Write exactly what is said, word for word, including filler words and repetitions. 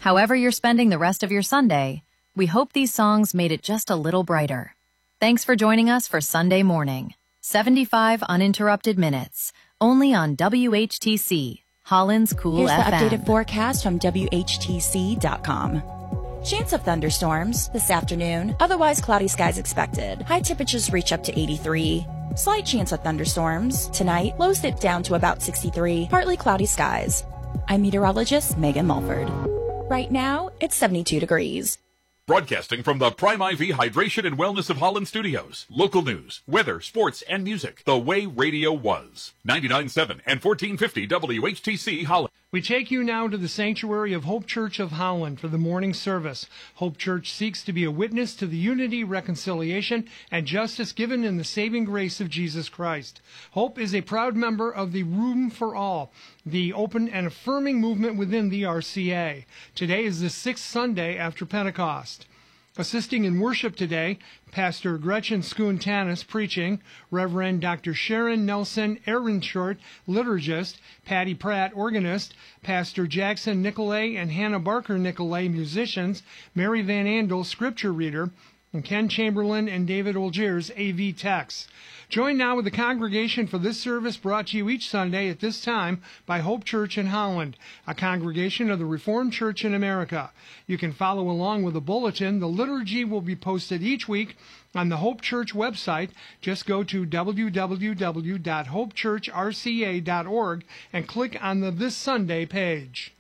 However you're spending the rest of your Sunday, we hope these songs made it just a little brighter. Thanks for joining us for Sunday Morning. seventy-five uninterrupted minutes, only on W H T C, Holland's Cool Here's F M. Here's the updated forecast from W H T C dot com. Chance of thunderstorms this afternoon. Otherwise, cloudy skies expected. High temperatures reach up to eighty-three. Slight chance of thunderstorms. Tonight, lows dip down to about sixty-three. Partly cloudy skies. I'm meteorologist Megan Mulford. Right now, it's seventy-two degrees. Broadcasting from the Prime I V Hydration and Wellness of Holland studios. Local news, weather, sports, and music. The way radio was. ninety-nine point seven and fourteen fifty W H T C Holland. We take you now to the sanctuary of Hope Church of Holland for the morning service. Hope Church seeks to be a witness to the unity, reconciliation, and justice given in the saving grace of Jesus Christ. Hope is a proud member of the Room for All, the open and affirming movement within the R C A. Today is the sixth Sunday after Pentecost. Assisting in worship today, Pastor Gretchen Schoon-Tanis preaching, Reverend Doctor Sharon Nelson Ehrenshort, liturgist, Patty Pratt, organist, Pastor Jackson Nicolay and Hannah Barker Nicolay, musicians, Mary Van Andel, scripture reader, and Ken Chamberlain and David Olgiers, A V techs. Join now with the congregation for this service brought to you each Sunday at this time by Hope Church in Holland, a congregation of the Reformed Church in America. You can follow along with the bulletin. The liturgy will be posted each week on the Hope Church website. Just go to w w w dot hope church r c a dot org and click on the This Sunday page.